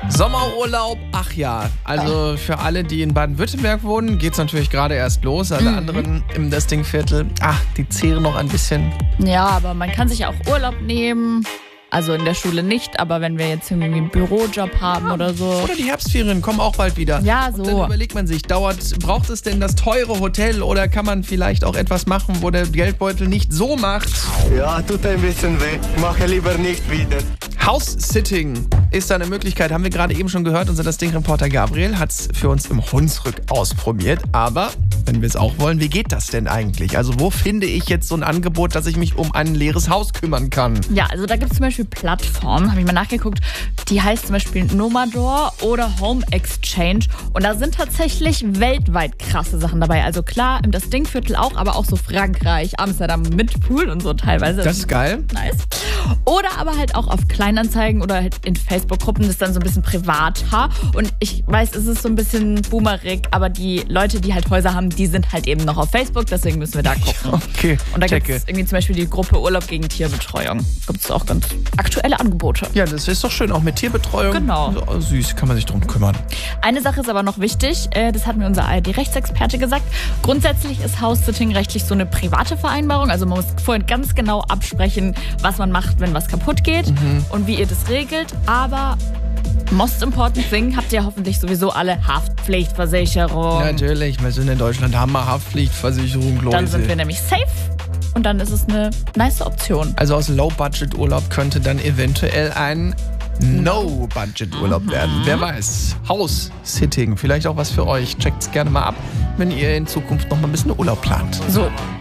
Sommerurlaub, ach ja. Also für alle, die in Baden-Württemberg wohnen, geht es natürlich gerade erst los. Alle anderen im Destingviertel, die zehren noch ein bisschen. Ja, aber man kann sich auch Urlaub nehmen. Also in der Schule nicht, aber wenn wir jetzt irgendwie einen Bürojob haben oder so. Oder die Herbstferien kommen auch bald wieder. Ja, so. Und dann überlegt man sich, braucht es denn das teure Hotel oder kann man vielleicht auch etwas machen, wo der Geldbeutel nicht so macht? Ja, tut ein bisschen weh. Mache lieber nicht wieder. House-Sitting ist eine Möglichkeit, haben wir gerade eben schon gehört. Unser Desting-Reporter Gabriel hat es für uns im Hunsrück ausprobiert. Aber wenn wir es auch wollen, wie geht das denn eigentlich? Also wo finde ich jetzt so ein Angebot, dass ich mich um ein leeres Haus kümmern kann? Ja, also da gibt es zum Beispiel Plattformen, habe ich mal nachgeguckt, die heißt zum Beispiel Nomador oder Home Exchange. Und da sind tatsächlich weltweit krasse Sachen dabei. Also klar, im Destingviertel auch, aber auch so Frankreich, Amsterdam mit Pool und so teilweise. Das ist geil. Nice. Oder aber halt auch auf Kleinanzeigen oder halt in Facebook-Gruppen, das ist dann so ein bisschen privater. Und ich weiß, es ist so ein bisschen boomerig, aber die Leute, die halt Häuser haben, die sind halt eben noch auf Facebook, deswegen müssen wir da gucken. Okay, und da gibt es irgendwie zum Beispiel die Gruppe Urlaub gegen Tierbetreuung. Gibt es auch ganz aktuelle Angebote. Ja, das ist doch schön, auch mit Tierbetreuung. Genau. So, süß, kann man sich drum kümmern. Eine Sache ist aber noch wichtig, das hat mir unser ARD-Rechtsexperte gesagt. Grundsätzlich ist House-Sitting rechtlich so eine private Vereinbarung. Also man muss vorhin ganz genau absprechen, was man macht, wenn was kaputt geht und wie ihr das regelt. Aber most important thing, habt ihr hoffentlich sowieso alle Haftpflichtversicherung. Natürlich, wir sind in Deutschland, haben wir Haftpflichtversicherung, Leute. Dann sind wir nämlich safe und dann ist es eine nice Option. Also aus Low-Budget-Urlaub könnte dann eventuell ein No-Budget-Urlaub werden. Wer weiß. House-Sitting, vielleicht auch was für euch. Checkt's gerne mal ab, wenn ihr in Zukunft noch mal ein bisschen Urlaub plant. So,